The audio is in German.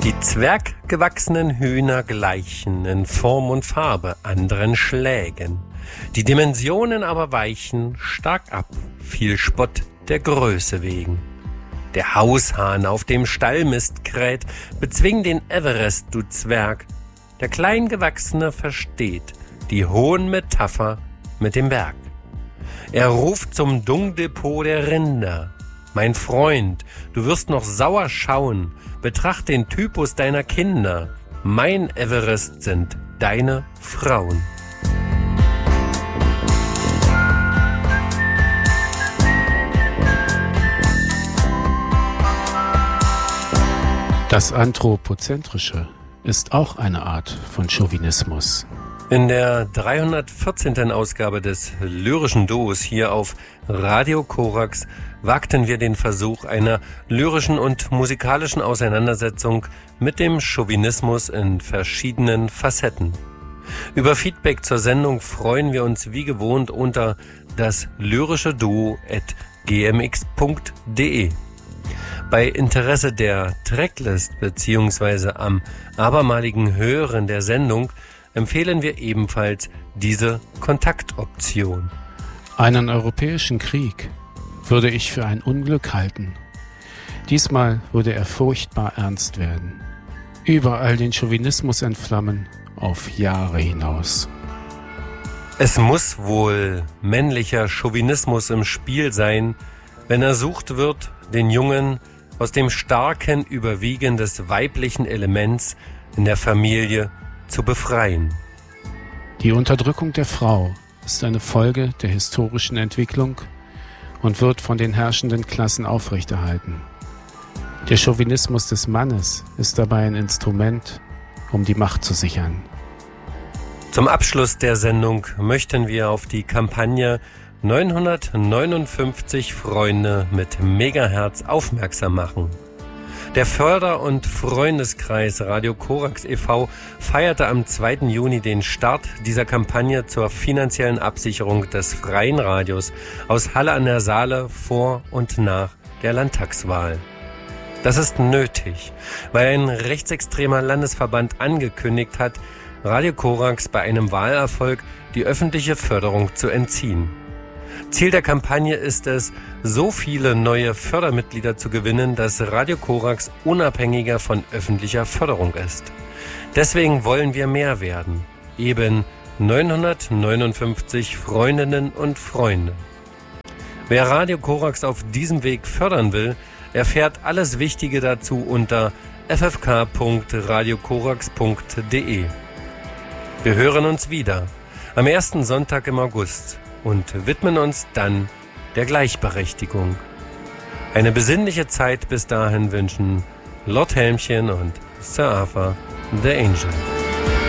Die zwerggewachsenen Hühner gleichen in Form und Farbe anderen Schlägen. Die Dimensionen aber weichen stark ab, viel Spott der Größe wegen. Der Haushahn auf dem Stallmist kräht, bezwing den Everest, du Zwerg. Der Kleingewachsene versteht die hohen Metapher mit dem Berg. Er ruft zum Dungdepot der Rinder. Mein Freund, du wirst noch sauer schauen, betracht den Typus deiner Kinder. Mein Everest sind deine Frauen. Das Anthropozentrische ist auch eine Art von Chauvinismus. In der 314. Ausgabe des lyrischen Duos hier auf Radio Korax wagten wir den Versuch einer lyrischen und musikalischen Auseinandersetzung mit dem Chauvinismus in verschiedenen Facetten. Über Feedback zur Sendung freuen wir uns wie gewohnt unter das lyrische Duo@gmx.de. Bei Interesse der Tracklist bzw. am abermaligen Hören der Sendung empfehlen wir ebenfalls diese Kontaktoption. Einen europäischen Krieg würde ich für ein Unglück halten. Diesmal würde er furchtbar ernst werden. Überall den Chauvinismus entflammen, auf Jahre hinaus. Es muss wohl männlicher Chauvinismus im Spiel sein, wenn ersucht wird, den Jungen aus dem starken Überwiegen des weiblichen Elements in der Familie zu befreien. Die Unterdrückung der Frau ist eine Folge der historischen Entwicklung und wird von den herrschenden Klassen aufrechterhalten. Der Chauvinismus des Mannes ist dabei ein Instrument, um die Macht zu sichern. Zum Abschluss der Sendung möchten wir auf die Kampagne 959 Freunde mit Megahertz aufmerksam machen. Der Förder- und Freundeskreis Radio Korax e.V. feierte am 2. Juni den Start dieser Kampagne zur finanziellen Absicherung des freien Radios aus Halle an der Saale vor und nach der Landtagswahl. Das ist nötig, weil ein rechtsextremer Landesverband angekündigt hat, Radio Korax bei einem Wahlerfolg die öffentliche Förderung zu entziehen. Ziel der Kampagne ist es, so viele neue Fördermitglieder zu gewinnen, dass Radio Korax unabhängiger von öffentlicher Förderung ist. Deswegen wollen wir mehr werden, eben 959 Freundinnen und Freunde. Wer Radio Korax auf diesem Weg fördern will, erfährt alles Wichtige dazu unter ffk.radiokorax.de. Wir hören uns wieder am ersten Sonntag im August und widmen uns dann der Gleichberechtigung. Eine besinnliche Zeit bis dahin wünschen Lord Helmchen und Sir Arthur the Angel.